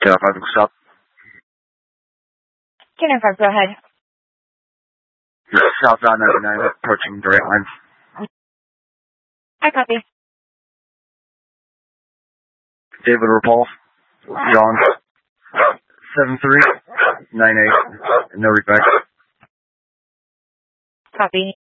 Yeah, 5 stop. 10-5, go ahead. Southbound 99, approaching direct line. I copy. David Repulse, John, 7398, no readback. Copy.